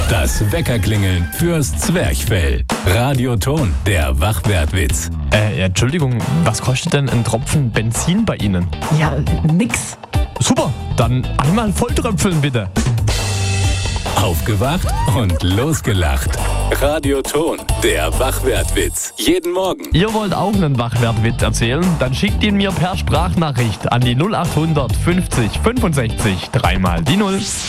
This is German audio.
Das Weckerklingeln fürs Zwerchfell. Radioton, der Wachwertwitz. Entschuldigung, was kostet denn ein Tropfen Benzin bei Ihnen? Ja, nix. Super, dann einmal volltröpfeln bitte. Aufgewacht und losgelacht. Radioton, der Wachwertwitz. Jeden Morgen. Ihr wollt auch einen Wachwertwitz erzählen? Dann schickt ihn mir per Sprachnachricht an die 0800 50 65 3 mal die 0.